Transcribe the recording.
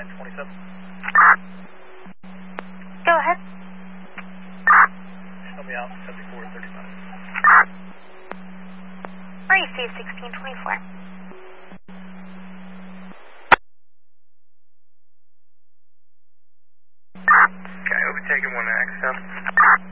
3927. Go ahead. Help me out, 7435. Receive 1624. Okay, overtaking 1 XL.